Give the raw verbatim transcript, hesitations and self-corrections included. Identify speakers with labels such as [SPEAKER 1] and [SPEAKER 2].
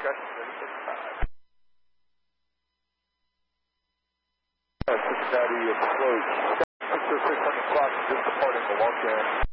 [SPEAKER 1] discussion, thirty-six five. Cincinnati approach. six oh six on the clock, just departing the Walker.